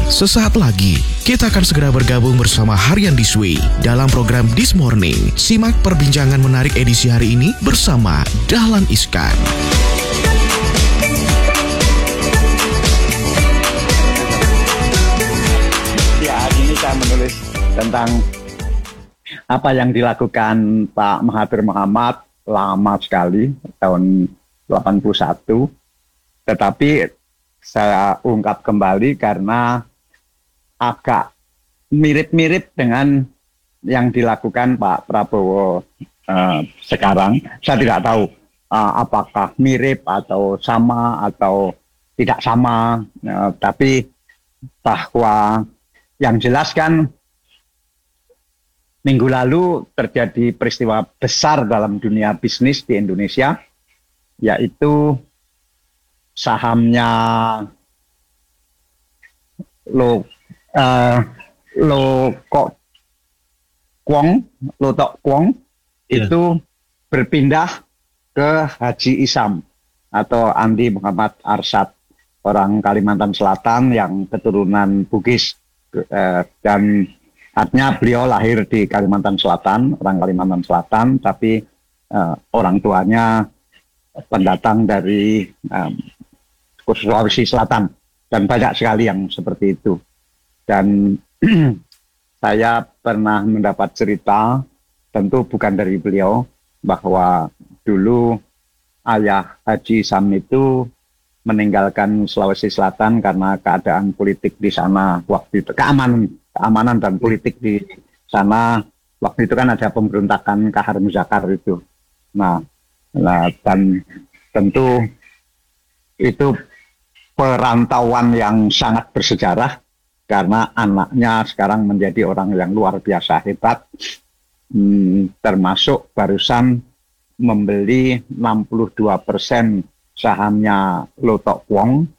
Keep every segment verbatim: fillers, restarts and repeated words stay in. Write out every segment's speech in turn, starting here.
Sesaat lagi, kita akan segera bergabung bersama Harian This Way dalam program This Morning. Simak perbincangan menarik edisi hari ini bersama Dahlan Iskan. Ya, hari ini saya menulis tentang apa yang dilakukan Pak Mahathir Mohamad lama sekali, tahun delapan puluh satu. Tetapi saya ungkap kembali karena agak mirip-mirip dengan yang dilakukan Pak Prabowo uh, sekarang. Saya tidak tahu uh, apakah mirip atau sama atau tidak sama, uh, tapi bahwa yang jelas kan minggu lalu terjadi peristiwa besar dalam dunia bisnis di Indonesia, yaitu sahamnya Lo uh, Lo Kok Kwong, Lo Tok Kwong yeah. itu berpindah ke Haji Isam atau Andi Muhammad Arsyad, orang Kalimantan Selatan yang keturunan Bugis, uh, dan artinya beliau lahir di Kalimantan Selatan, orang Kalimantan Selatan, tapi uh, orang tuanya pendatang dari um, Sulawesi Selatan, dan banyak sekali yang seperti itu. Dan saya pernah mendapat cerita, tentu bukan dari beliau, bahwa dulu ayah Haji Isam itu meninggalkan Sulawesi Selatan karena keadaan politik di sana waktu itu, keamanan, keamanan dan politik di sana waktu itu kan ada pemberontakan Kahar Muzakar itu. Nah, nah dan tentu itu perantauan yang sangat bersejarah karena anaknya sekarang menjadi orang yang luar biasa hebat, hmm, termasuk barusan membeli enam puluh dua persen sahamnya Lo Tok Kwong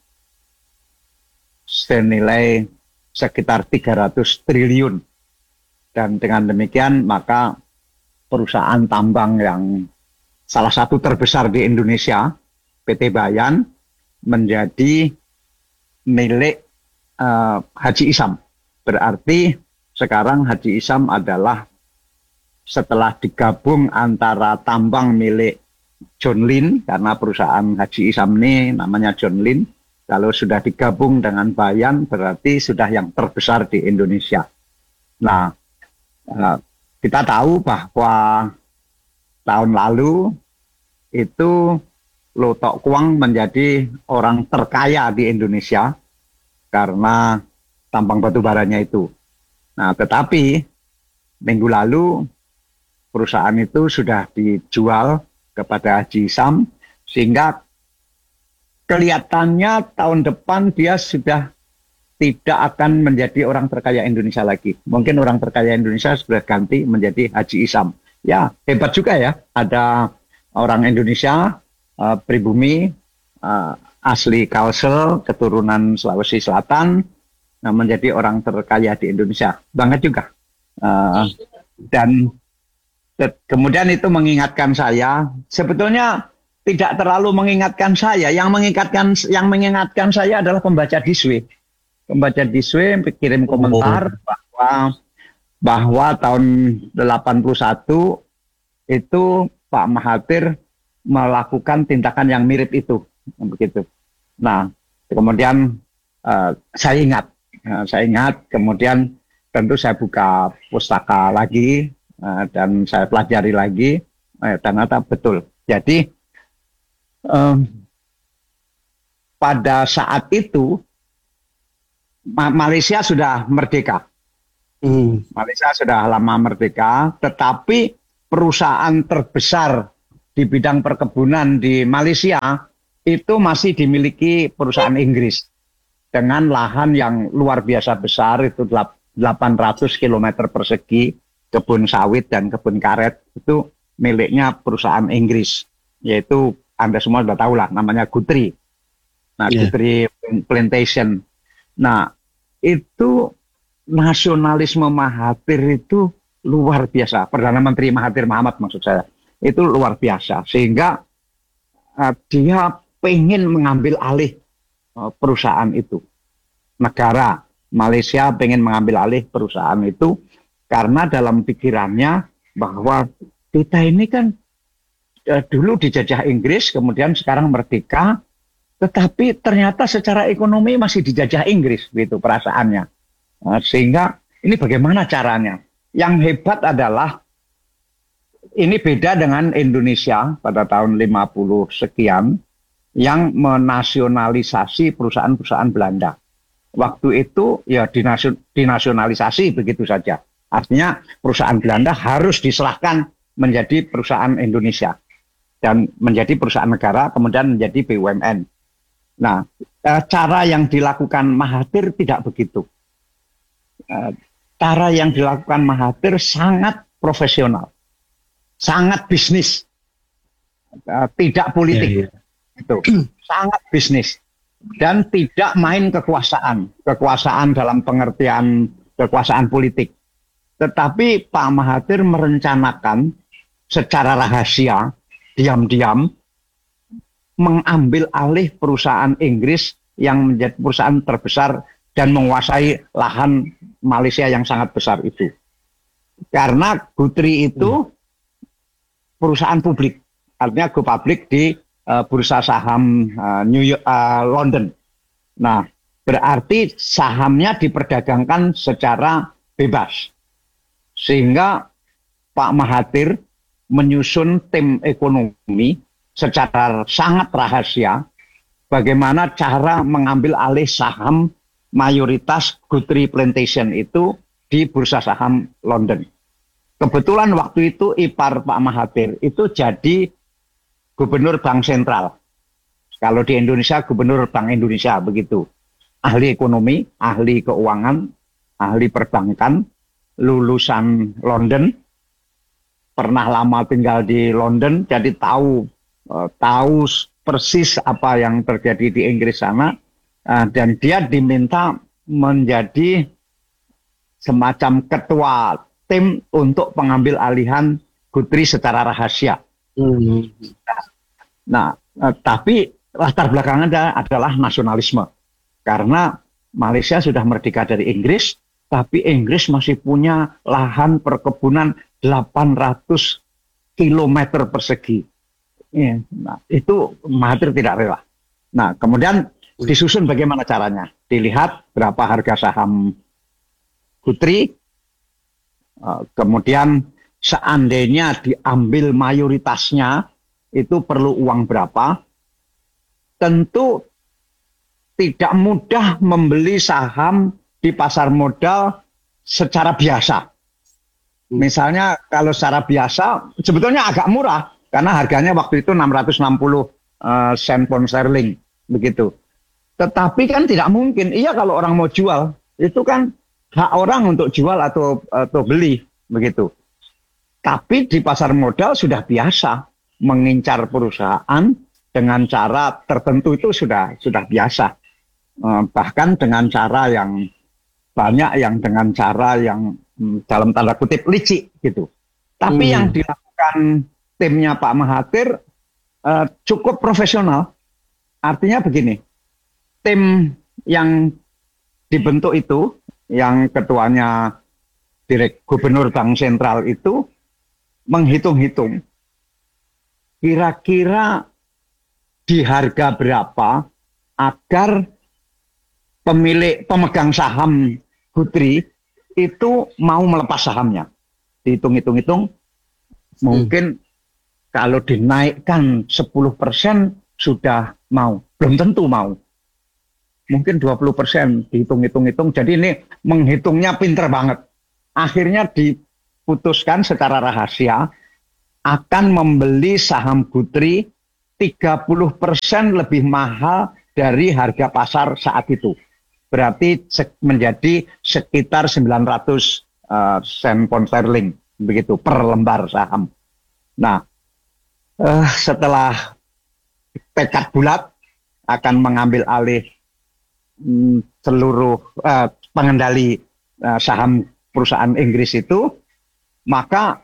senilai sekitar tiga ratus triliun. Dan dengan demikian maka perusahaan tambang yang salah satu terbesar di Indonesia, P T Bayan, menjadi milik uh, Haji Isam. Berarti sekarang Haji Isam adalah, setelah digabung antara tambang milik John Lynn, karena perusahaan Haji Isam ini namanya John Lynn, kalau sudah digabung dengan Bayan berarti sudah yang terbesar di Indonesia. Nah, uh, kita tahu bahwa tahun lalu itu Lo Tok Kwong menjadi orang terkaya di Indonesia karena tambang batu baranya itu. Nah, tetapi minggu lalu perusahaan itu sudah dijual kepada Haji Isam, sehingga kelihatannya tahun depan dia sudah tidak akan menjadi orang terkaya Indonesia lagi. Mungkin orang terkaya Indonesia sudah ganti menjadi Haji Isam. Ya, hebat juga ya, ada orang Indonesia Uh, pribumi uh, asli Kalsel, keturunan Sulawesi Selatan, uh, menjadi orang terkaya di Indonesia. Banget juga. Uh, dan te- kemudian itu mengingatkan saya, sebetulnya tidak terlalu mengingatkan saya. Yang mengingatkan yang mengingatkan saya adalah pembaca Diswe. Pembaca Diswe kirim komentar oh. bahwa bahwa tahun delapan puluh satu itu Pak Mahathir melakukan tindakan yang mirip itu, begitu. Nah, kemudian uh, saya ingat, uh, saya ingat, kemudian tentu saya buka pustaka lagi uh, dan saya pelajari lagi, uh, ternyata betul. Jadi um, pada saat itu Ma- Malaysia sudah merdeka, hmm. Malaysia sudah lama merdeka, tetapi perusahaan terbesar di bidang perkebunan di Malaysia itu masih dimiliki perusahaan Inggris dengan lahan yang luar biasa besar, itu delapan ratus kilometer persegi kebun sawit dan kebun karet itu miliknya perusahaan Inggris, yaitu Anda semua sudah tahu lah, namanya Guthrie. Nah, yeah. Guthrie Plantation. Nah, itu nasionalisme Mahathir itu luar biasa. Perdana Menteri Mahathir Mohamad maksud saya. Itu luar biasa, sehingga uh, dia pengen mengambil alih uh, perusahaan itu. Negara Malaysia pengen mengambil alih perusahaan itu karena dalam pikirannya bahwa kita ini kan eh, dulu dijajah Inggris, kemudian sekarang merdeka, tetapi ternyata secara ekonomi masih dijajah Inggris, gitu perasaannya. Nah, sehingga ini bagaimana caranya? Yang hebat adalah ini beda dengan Indonesia pada tahun lima puluh sekian yang menasionalisasi perusahaan-perusahaan Belanda. Waktu itu ya dinasionalisasi begitu saja. Artinya perusahaan Belanda harus diserahkan menjadi perusahaan Indonesia dan menjadi perusahaan negara, kemudian menjadi B U M N. Nah, cara yang dilakukan Mahathir tidak begitu. Cara yang dilakukan Mahathir sangat profesional, sangat bisnis, tidak politik. Yeah, yeah. Itu sangat bisnis dan tidak main kekuasaan, kekuasaan dalam pengertian kekuasaan politik. Tetapi Pak Mahathir merencanakan secara rahasia, diam-diam mengambil alih perusahaan Inggris yang menjadi perusahaan terbesar dan menguasai lahan Malaysia yang sangat besar itu. Karena Guthrie itu perusahaan publik, artinya go public di Uh, bursa saham uh, New York, uh, London. Nah, berarti sahamnya diperdagangkan secara bebas. Sehingga Pak Mahathir menyusun tim ekonomi secara sangat rahasia bagaimana cara mengambil alih saham mayoritas Guthrie Plantation itu di bursa saham London. Kebetulan waktu itu ipar Pak Mahathir itu jadi Gubernur Bank Sentral. Kalau di Indonesia, Gubernur Bank Indonesia, begitu. Ahli ekonomi, ahli keuangan, ahli perbankan, lulusan London, pernah lama tinggal di London, jadi tahu uh, tahu persis apa yang terjadi di Inggris sana, uh, dan dia diminta menjadi semacam ketua tim untuk pengambil alihan Guthrie secara rahasia. Hmm. Nah, eh, tapi latar belakangnya adalah nasionalisme. Karena Malaysia sudah merdeka dari Inggris, tapi Inggris masih punya lahan perkebunan delapan ratus kilometer persegi. Ya, nah, itu Mahathir tidak rela. Nah, kemudian disusun bagaimana caranya. Dilihat berapa harga saham Guthrie, eh, kemudian seandainya diambil mayoritasnya, itu perlu uang berapa. Tentu tidak mudah membeli saham di pasar modal secara biasa. Misalnya kalau secara biasa sebetulnya agak murah karena harganya waktu itu enam ratus enam puluh uh, sen pound sterling begitu. Tetapi kan tidak mungkin. Iya, kalau orang mau jual itu kan hak orang untuk jual atau atau beli begitu. Tapi di pasar modal sudah biasa mengincar perusahaan dengan cara tertentu, itu sudah sudah biasa. Eh, bahkan dengan cara yang banyak, yang dengan cara yang hmm, dalam tanda kutip licik gitu. Tapi hmm. yang dilakukan timnya Pak Mahathir eh, cukup profesional. Artinya begini, tim yang dibentuk itu, yang ketuanya Direk Gubernur Bank Sentral itu menghitung-hitung kira-kira di harga berapa agar pemilik pemegang saham Guthrie itu mau melepas sahamnya. Dihitung-hitung-hitung mungkin hmm. kalau dinaikkan sepuluh persen sudah mau, belum tentu mau. Mungkin dua puluh persen dihitung-hitung-hitung. Jadi ini menghitungnya pinter banget. Akhirnya diputuskan secara rahasia akan membeli saham Guthrie tiga puluh persen lebih mahal dari harga pasar saat itu. Berarti menjadi sekitar sembilan ratus uh, sen pound sterling begitu per lembar saham. Nah, uh, setelah tekad bulat akan mengambil alih um, seluruh uh, pengendali uh, saham perusahaan Inggris itu, maka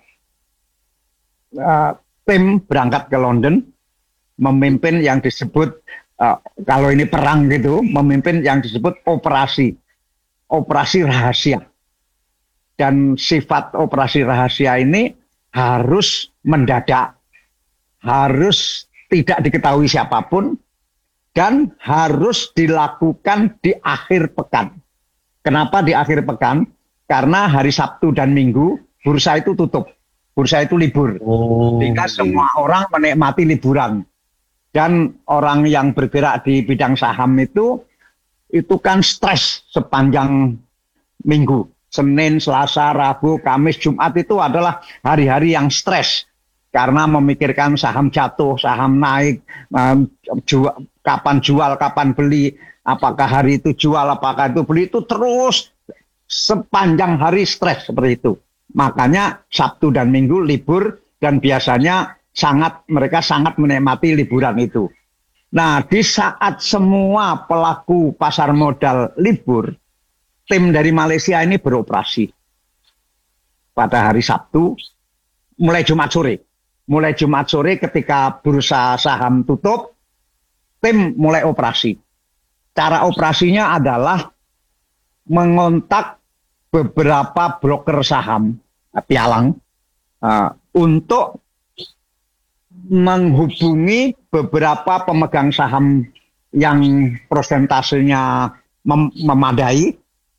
uh, tim berangkat ke London, memimpin yang disebut uh, kalau ini perang gitu, memimpin yang disebut operasi operasi rahasia. Dan sifat operasi rahasia ini harus mendadak, harus tidak diketahui siapapun, dan harus dilakukan di akhir pekan. Kenapa di akhir pekan? Karena hari Sabtu dan Minggu bursa itu tutup, bursa itu libur. Oh, Sehingga iya. semua orang menikmati liburan. Dan orang yang bergerak di bidang saham itu, itu kan stres sepanjang minggu. Senin, Selasa, Rabu, Kamis, Jumat itu adalah hari-hari yang stres. Karena memikirkan saham jatuh, saham naik, um, jual, kapan jual, kapan beli, apakah hari itu jual, apakah itu beli, itu terus sepanjang hari stres seperti itu. Makanya Sabtu dan Minggu libur dan biasanya sangat mereka sangat menikmati liburan itu. Nah, di saat semua pelaku pasar modal libur, tim dari Malaysia ini beroperasi pada hari Sabtu, mulai Jumat sore. Mulai Jumat sore ketika bursa saham tutup, tim mulai operasi. Cara operasinya adalah mengontak beberapa broker saham, pialang, uh, untuk menghubungi beberapa pemegang saham yang persentasenya mem memadai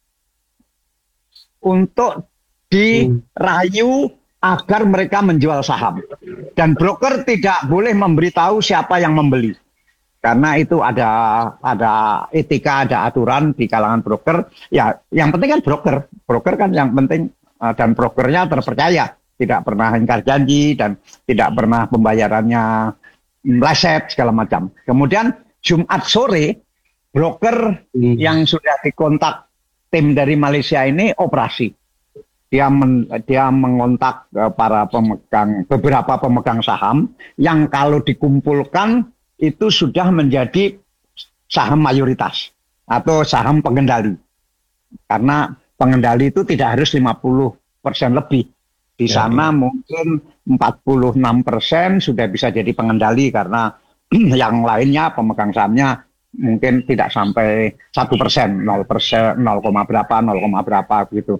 untuk dirayu agar mereka menjual saham. Dan broker tidak boleh memberitahu siapa yang membeli. Karena itu ada ada etika, ada aturan di kalangan broker. Ya, yang penting kan broker. Broker kan yang penting, uh, dan brokernya terpercaya. Tidak pernah ingkar janji dan tidak pernah pembayarannya meleset segala macam. Kemudian Jumat sore, broker hmm. yang sudah dikontak tim dari Malaysia ini operasi. Dia men, dia mengontak uh, para pemegang, beberapa pemegang saham yang kalau dikumpulkan itu sudah menjadi saham mayoritas atau saham pengendali. Karena pengendali itu tidak harus lima puluh persen lebih. Di sana ya, mungkin empat puluh enam persen sudah bisa jadi pengendali karena yang lainnya pemegang sahamnya mungkin tidak sampai satu persen, nol persen, nol, berapa, nol, berapa gitu.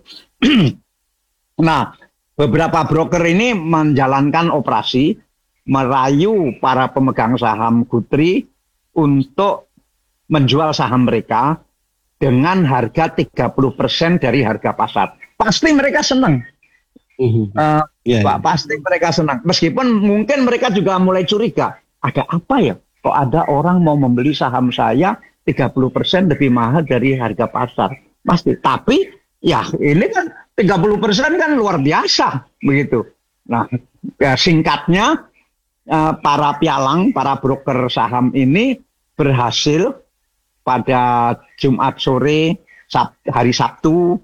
Nah, beberapa broker ini menjalankan operasi merayu para pemegang saham Gutri untuk menjual saham mereka dengan harga tiga puluh persen dari harga pasar. Pasti mereka senang. Uh, yeah, yeah. Pasti mereka senang. Meskipun mungkin mereka juga mulai curiga. Ada apa ya? Kok ada orang mau membeli saham saya tiga puluh persen lebih mahal dari harga pasar? Pasti. Tapi ya ini kan tiga puluh persen kan luar biasa. Begitu. Nah, ya, singkatnya uh, para pialang, para broker saham ini berhasil pada Jumat sore, Sab hari Sabtu,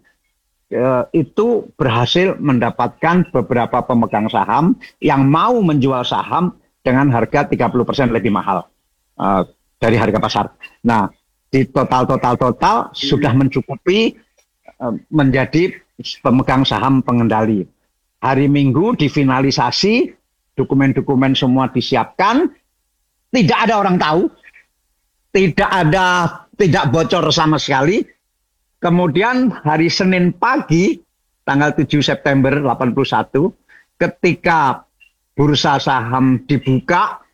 itu berhasil mendapatkan beberapa pemegang saham yang mau menjual saham dengan harga tiga puluh persen lebih mahal uh, dari harga pasar. Nah, di total-total-total sudah mencukupi uh, menjadi pemegang saham pengendali. Hari Minggu difinalisasi, dokumen-dokumen semua disiapkan, tidak ada orang tahu, tidak ada, tidak bocor sama sekali. Kemudian hari Senin pagi, tanggal tujuh September delapan puluh satu, ketika bursa saham dibuka,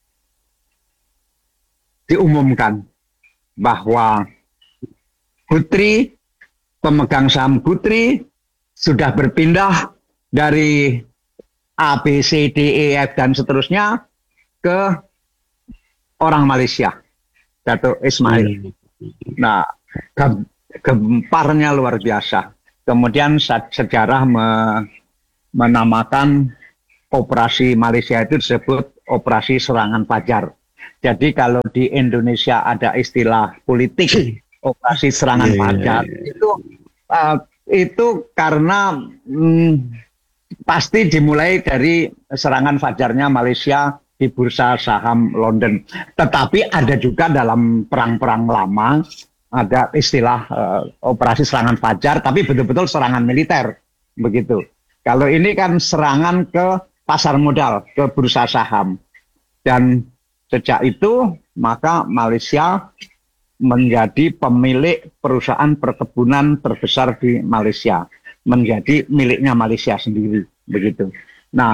diumumkan bahwa Gutri, pemegang saham Gutri, sudah berpindah dari A, B, C, D, E, F, dan seterusnya ke orang Malaysia, Dato' Ismail. Nah, gemparnya luar biasa. Kemudian sejarah me, menamakan operasi Malaysia itu disebut operasi serangan fajar. Jadi kalau di Indonesia ada istilah politik operasi serangan yeah, fajar, yeah, yeah. itu uh, itu karena hmm, pasti dimulai dari serangan fajarnya Malaysia di bursa saham London. Tetapi ada juga dalam perang-perang lama ada istilah uh, operasi serangan fajar, tapi betul-betul serangan militer, begitu. Kalau ini kan serangan ke pasar modal, ke bursa saham. Dan sejak itu, maka Malaysia menjadi pemilik perusahaan perkebunan terbesar di Malaysia, menjadi miliknya Malaysia sendiri, begitu. Nah,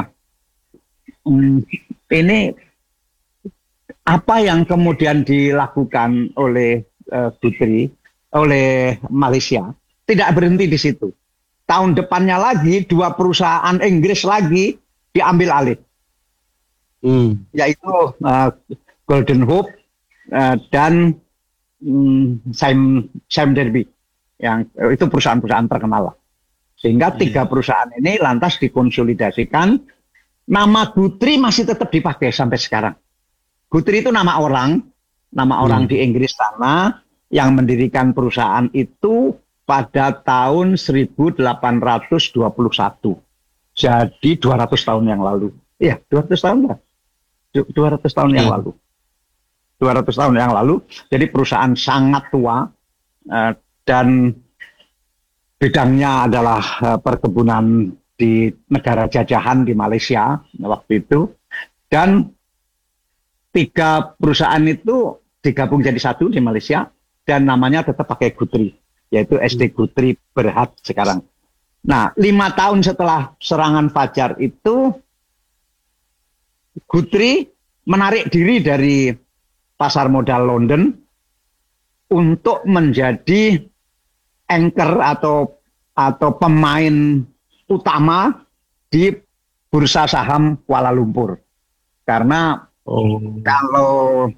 ini apa yang kemudian dilakukan oleh uh, Guthrie, oleh Malaysia, tidak berhenti di situ. Tahun depannya lagi dua perusahaan Inggris lagi diambil alih, hmm. yaitu uh, Golden Hope uh, dan um, Sime Sime Darby, yang uh, itu perusahaan-perusahaan terkenal lah. Sehingga tiga perusahaan ini lantas dikonsolidasikan. Nama Guthrie masih tetap dipakai sampai sekarang. Guthrie itu nama orang, nama hmm. orang di Inggris sana yang mendirikan perusahaan itu pada tahun seribu delapan ratus dua puluh satu. Jadi dua ratus tahun yang lalu. Iya, dua ratus tahun lah. dua ratus tahun yang lalu. dua ratus tahun yang lalu. Jadi perusahaan sangat tua uh, dan bidangnya adalah uh, perkebunan di negara jajahan di Malaysia waktu itu. Dan tiga perusahaan itu digabung jadi satu di Malaysia dan namanya tetap pakai Guthrie, yaitu S D Guthrie Berhad sekarang. Nah, lima tahun setelah serangan Fajar itu, Guthrie menarik diri dari pasar modal London untuk menjadi anchor atau atau pemain utama di bursa saham Kuala Lumpur. Karena oh. kalau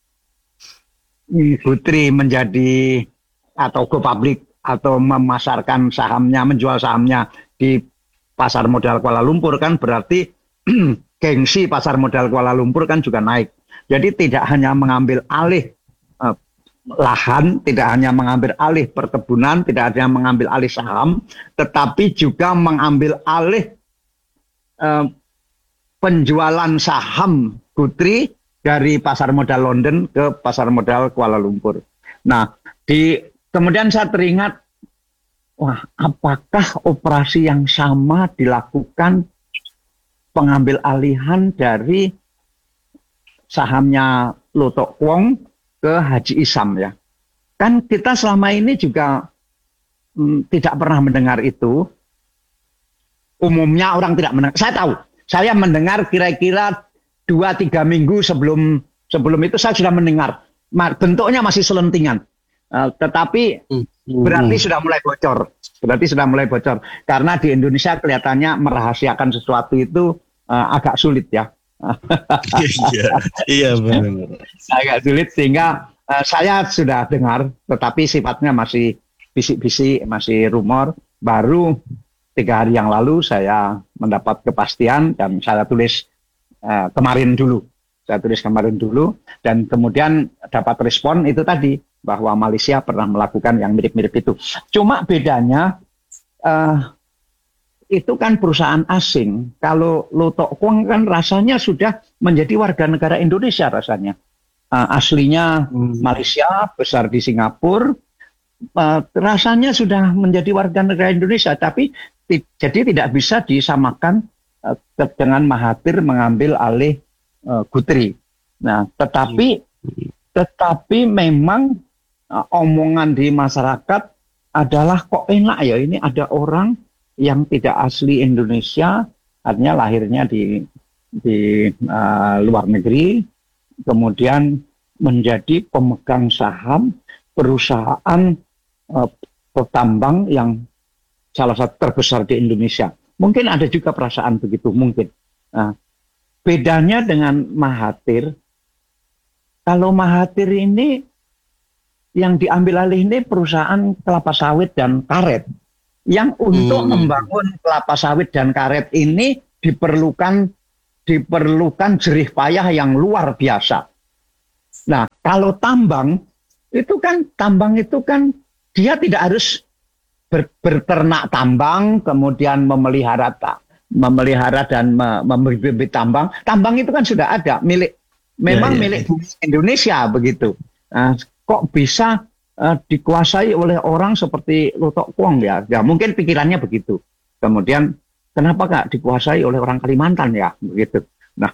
Guthrie menjadi atau go public atau memasarkan sahamnya, menjual sahamnya di pasar modal Kuala Lumpur kan berarti gengsi pasar modal Kuala Lumpur kan juga naik. Jadi tidak hanya mengambil alih uh, lahan, tidak hanya mengambil alih perkebunan, tidak hanya mengambil alih saham, tetapi juga mengambil alih uh, penjualan saham Guthrie dari pasar modal London ke pasar modal Kuala Lumpur. Nah, di kemudian saya teringat, wah, apakah operasi yang sama dilakukan pengambil alihan dari sahamnya Loh Tok Kwong ke Haji Isam ya. Kan kita selama ini juga hmm, tidak pernah mendengar itu. Umumnya orang tidak mendengar. Saya tahu. Saya mendengar kira-kira dua tiga minggu sebelum sebelum itu saya sudah mendengar. Bentuknya masih selentingan. Uh, tetapi hmm. berarti sudah mulai bocor. Berarti sudah mulai bocor. Karena di Indonesia kelihatannya merahasiakan sesuatu itu uh, agak sulit ya. Iya, iya benar. Agak sulit sehingga uh, saya sudah dengar, tetapi sifatnya masih bisik-bisik, masih rumor. Baru tiga hari yang lalu saya mendapat kepastian dan saya tulis uh, kemarin dulu. Saya tulis kemarin dulu dan kemudian dapat respon itu tadi bahwa Malaysia pernah melakukan yang mirip-mirip itu. Cuma bedanya uh, itu kan perusahaan asing. Kalau Loh Tok Kwong kan rasanya sudah menjadi warga negara Indonesia rasanya. Uh, aslinya hmm. Malaysia, besar di Singapura. Uh, rasanya sudah menjadi warga negara Indonesia. Tapi jadi tidak bisa disamakan uh, dengan Mahathir mengambil alih uh, Guthrie. Nah, tetapi hmm. tetapi memang uh, omongan di masyarakat adalah kok enak ya ini ada orang yang tidak asli Indonesia, artinya lahirnya di di uh, luar negeri, kemudian menjadi pemegang saham perusahaan uh, petambang yang salah satu terbesar di Indonesia. Mungkin ada juga perasaan begitu, mungkin. Nah, bedanya dengan Mahathir, kalau Mahathir ini yang diambil alih ini perusahaan kelapa sawit dan karet. Yang untuk hmm. membangun kelapa sawit dan karet ini diperlukan diperlukan jerih payah yang luar biasa. Nah, kalau tambang itu kan tambang itu kan dia tidak harus ber, berternak tambang, kemudian memelihara memelihara dan membibit tambang. Tambang itu kan sudah ada milik memang ya, ya, milik ya. Indonesia begitu. Nah, kok bisa Uh, dikuasai oleh orang seperti Loh Tok Kwong ya. Ya mungkin pikirannya begitu. Kemudian kenapa nggak dikuasai oleh orang Kalimantan ya begitu.